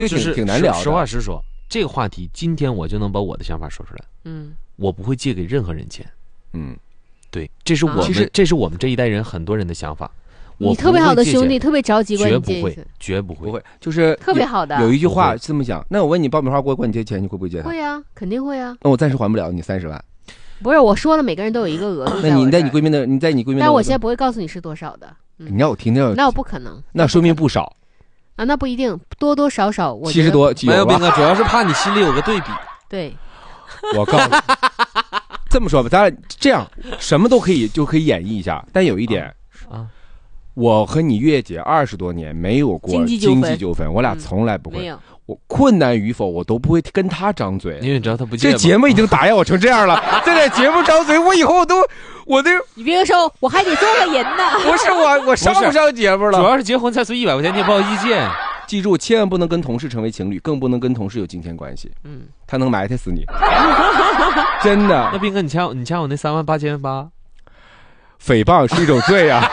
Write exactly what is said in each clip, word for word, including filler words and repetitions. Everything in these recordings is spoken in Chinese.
就是挺难聊的。 实话实说，这个话题今天我就能把我的想法说出来。 嗯， 我不会借给任何人钱。 嗯， 对，这是我们、 啊、 这是我们这一代人很多人的想法。 你特别好的兄弟，特别着急管你借， 绝不会，绝不会， 不会，就是特别好的。 有一句话这么讲，那我问你，爆米花锅管你借钱，你会不会借他？ 会啊，肯定会啊。 那我暂时还不了你三十万。 不是，我说了，每个人都有一个额度。 那你在你闺蜜的，你在你闺蜜的， 但我现在不会告诉你是多少的。 嗯、你让我听听， 那我不可能， 那说明不少啊，那不一定，多多少少，我七十多， 没有斌哥，主要是怕你心里有个对比。 对， 我告诉你，这么说吧，咱俩这样什么都可以，就可以演绎一下，但有一点啊。啊我和你月姐二十多年没有过经济纠纷，我俩从来不会。 嗯、没有， 我困难与否，我都不会跟他张嘴， 因为你知道他不借。 这节目已经打压我成这样了，在这节目张嘴，我以后都我的。 你别说，我还得做个人呢。 不是我，我上不上节目了？ 主要是结婚才存一百块钱，你也不好意见。 记住，千万不能跟同事成为情侣，更不能跟同事有金钱关系。嗯，他能埋汰死你，真的。 那斌哥，你掐我，你掐我那三万八千八， 诽谤是一种罪啊。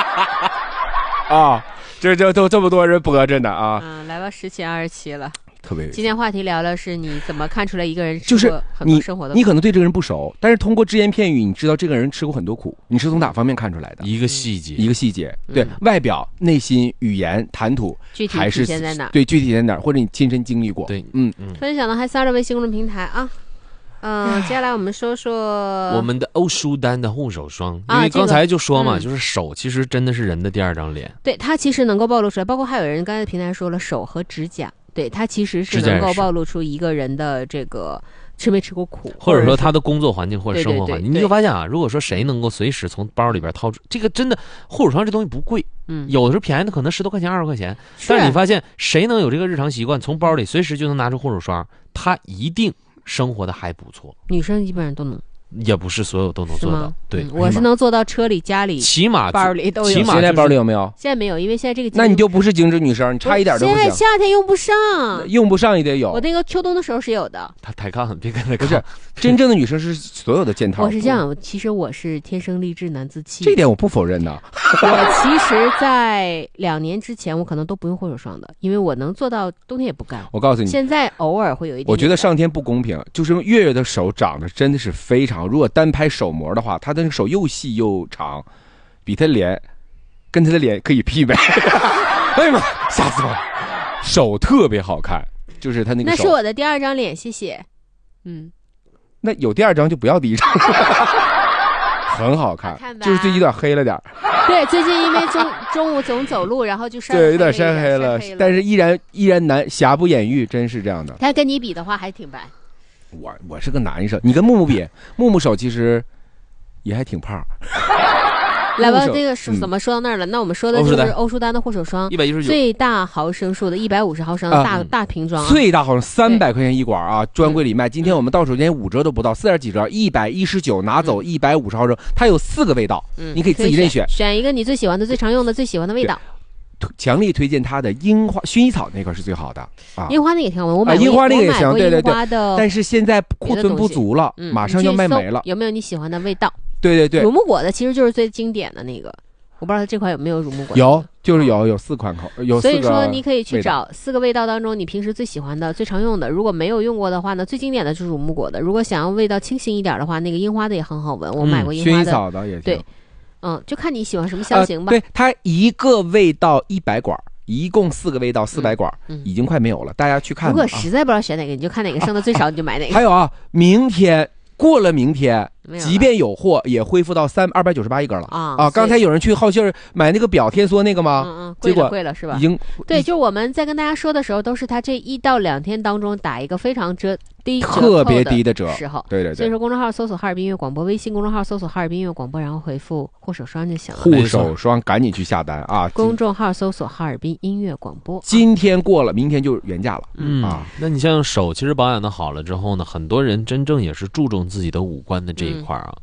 啊，这这都这么多人播着呢啊！ 嗯，来吧，十七二十七了， 特别。 今天话题聊的是你怎么看出来一个人就是你生活的苦。 你可能对这个人不熟，但是通过只言片语，你知道这个人吃过很多苦。你是从哪方面看出来的？ 一个细节， 一个细节，对、嗯、外表、内心、语言、谈吐， 具体体现在哪？ 对，具体在哪儿，或者你亲身经历过。 对， 嗯嗯。分享的还三十微信公众平台啊。嗯，接下来我们说说我们的欧舒丹的护手霜，因为刚才就说嘛、啊这个嗯，就是手其实真的是人的第二张脸。 对，它其实能够暴露出来，包括还有人刚才平台说了手和指甲，对，它其实是能够暴露出一个人的这个吃没吃过苦， 或者说他的工作环境或者生活环境。 对对对对你就发现啊，如果说谁能够随时从包里边掏出这个，真的护手霜这东西不贵， 嗯， 有的时候便宜的可能十多块钱、二十块钱，但是你发现谁能有这个日常习惯，从包里随时就能拿出护手霜，他一定生活的还不错。 女生基本上都能， 也不是所有都能做到。对、 嗯，我是能做到车里、家里、 起码包里都有。 起码、就是、 现在包里有没有？ 现在没有，因为现在这个那你就不是精致女生，你差一点都不行。 现在夏天用不上， 用不上也得有。 我那个秋冬的时候是有的。 他抬杠，别跟他不是真正的女生是所有的件套。 我是这样，其实我是天生丽质难自弃， 这一点我不否认的。 我其实，在两年之前，我可能都不用护手霜的，因为我能做到冬天也不干。 我告诉你， 现在偶尔会有一点点。 我觉得上天不公平，就是月月的手长得真的是非常，如果单拍手模的话，她的手又细又长，比她脸跟她的脸可以媲美。哎呀妈，吓死我了！手特别好看，就是她那个手。 那是我的第二张脸，谢谢。嗯， 那有第二张就不要第一张了。很好看， 看就是最近有点黑了点。 对，最近因为中中午总走路，然后就晒对，有点晒黑了，但是依然依然难瑕不掩瑜，真是这样的。 他跟你比的话还挺白。 我我是个男生，你跟木木比，木木手其实也还挺胖。 来吧，这个是怎么说到那儿了？那我们说的就是欧舒丹的护手霜， 一百一十九， 最大毫升数的一百五十毫升的大、啊、大瓶装、啊， 最大毫升三百块钱一管啊，专柜里卖。今天我们到手连五折都不到，四点几折，一百一十九拿走一百五十毫升，它有四个味道，嗯，你可以自己任选， 选一个你最喜欢的、最常用的、最喜欢的味道。 强力推荐它的樱花薰衣草那块是最好的啊， 樱花那个挺好闻，我买过、啊、樱花那个也行，对对对。但是现在库存不足了， 嗯、 马上要卖没了。 有没有你喜欢的味道？ 对对对， 乳木果的其实就是最经典的那个。我不知道这款有没有乳木果， 有，就是有有四款口，有四个。 所以说你可以去找四个味道当中你平时最喜欢的、最常用的。如果没有用过的话呢，最经典的就是乳木果的。如果想要味道清新一点的话，那个樱花的也很好闻。我买过樱花的， 薰衣草的也行。 对，嗯，就看你喜欢什么香型吧。 呃、对，它一个味道一百管，一共四个味道四百管、嗯，已经快没有了，大家去看吧。 如果实在不知道选哪个，你就看哪个剩的最少，你就买哪个。 还有啊，明天过了明天。即便有货，也恢复到三二百九十八一根了啊！ 啊，刚才有人去好信儿买那个表天梭那个吗？ 嗯嗯，贵了贵了是吧？ 已经对，就我们在跟大家说的时候，都是他这一到两天当中打一个非常折低、 特别低的折时候。 对对对。 所以说，公众号搜索哈尔滨音乐广播，微信公众号搜索哈尔滨音乐广播，然后回复护手霜就行了。 护手霜赶紧去下单啊！ 公众号搜索哈尔滨音乐广播。 今天过了，明天就原价了。 嗯啊， 那你像手，其实保养的好了之后呢，很多人真正也是注重自己的五官的这一块啊。 对。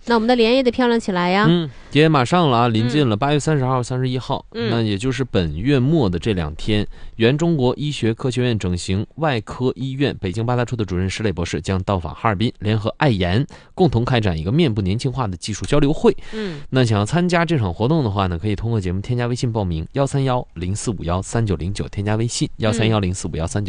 那我们的脸也得漂亮起来呀。 嗯，也马上了啊，临近了八月三十号、三十一号， 嗯， 那也就是本月末的这两天，原中国医学科学院整形外科医院北京八大处的主任石磊博士将到访哈尔滨，联合爱颜共同开展一个面部年轻化的技术交流会。 嗯， 那想要参加这场活动的话呢，可以通过节目添加微信报名幺三幺零四五幺三九零九，添加微信幺三幺零四五幺三九。